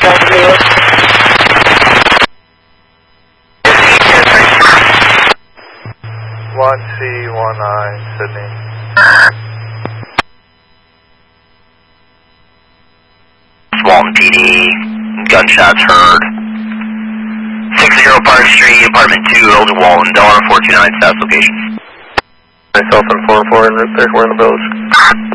1C19 Sydney. Walton PD, gunshots heard. 60 Park Street, apartment 2, Elgin Walton, Delaware 429 South location. Myself and 4-4 en route there, we're in the village.